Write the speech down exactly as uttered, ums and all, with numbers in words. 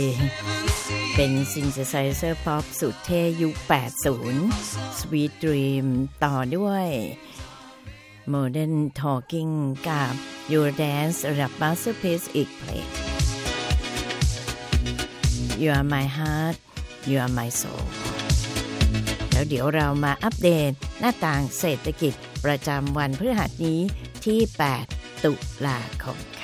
เป็นซินเธไซเซอร์ป๊อปสุดเท่ยุคแปดสิบ Sweet Dream ต่อด้วย Modern Talking กับ Eurodance ระดับ Masterpiece อีกเพลง You Are My Heart You Are My Soul แล้วเดี๋ยวเรามาอัปเดตหน้าต่างเศรษฐกิจประจำวันพฤหัสนี้ที่แปดตุลาคม